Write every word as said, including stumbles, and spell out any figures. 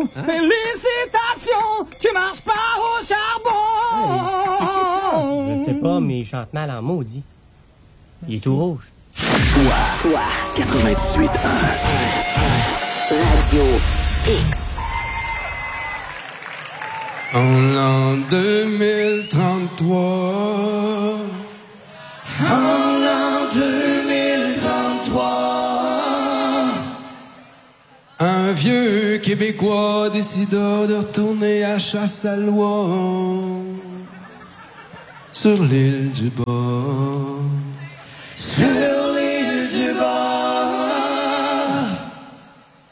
Hein? Félicitations, tu marches pas au charbon. Hey, c'est qui ça? Je sais pas, mais il chante mal en maudit. Il est tout rouge. Choix, choix, quatre-vingt-dix-huit un. Radio X. En l'an deux mille trente-trois. En l'an deux mille trente-trois. Un vieux Québécois décida de retourner à Chasse-à-Loin sur l'île du Bas. Sur